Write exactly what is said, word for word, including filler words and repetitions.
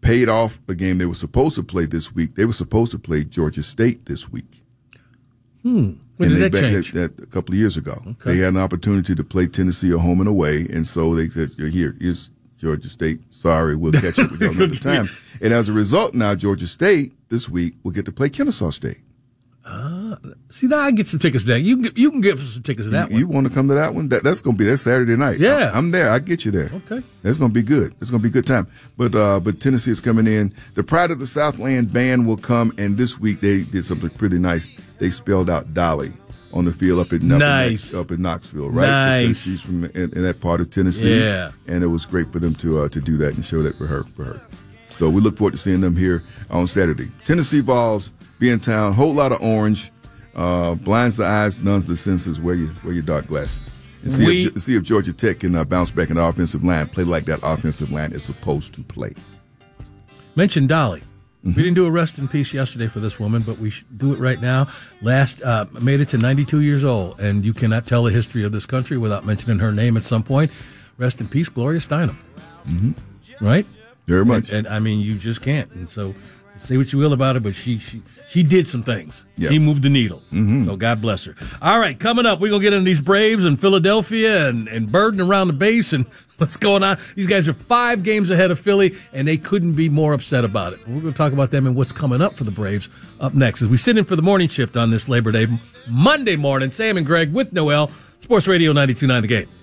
paid off a game they were supposed to play this week. They were supposed to play Georgia State this week. Hmm. When and did they that change? That, that a couple of years ago. Okay. They had an opportunity to play Tennessee at home and away, and so they said, here, here's Georgia State. Sorry, we'll catch up with you another time. And as a result, now Georgia State this week will get to play Kennesaw State. Uh, see, now I get some tickets there. You can get, you can get some tickets to that you, one. You want to come to that one? That, that's going to be that Saturday night. Yeah. I, I'm there. I get you there. Okay. That's going to be good. It's going to be a good time. But uh, but Tennessee is coming in. The Pride of the Southland band will come, and this week they did something pretty nice. They spelled out Dolly on the field up in, nice. up in Knoxville, right? Nice. Because she's from in, in that part of Tennessee. Yeah. And it was great for them to uh, to do that and show that for her. For her. So we look forward to seeing them here on Saturday. Tennessee Vols be in town. Whole lot of orange. Uh, blinds the eyes, numbs the senses. Wear your wear your dark glasses, and see we, if see if Georgia Tech can uh, bounce back in the offensive line, play like that offensive line is supposed to play. Mention Dolly. Mm-hmm. We didn't do a rest in peace yesterday for this woman, but we should do it right now. Last uh, made it to ninety-two years old, and you cannot tell the history of this country without mentioning her name at some point. Rest in peace, Gloria Steinem. Mm-hmm. Right? Very much. And, and I mean, you just can't. And so. Say what you will about her, but she she she did some things. Yep. She moved the needle. Mm-hmm. So God bless her. All right, coming up, we're going to get into these Braves in Philadelphia and, and Burden around the base and what's going on. These guys are five games ahead of Philly, and they couldn't be more upset about it. We're going to talk about them and what's coming up for the Braves up next as we sit in for the morning shift on this Labor Day Monday morning. Sam and Greg with Noel, Sports Radio ninety-two point nine The Game.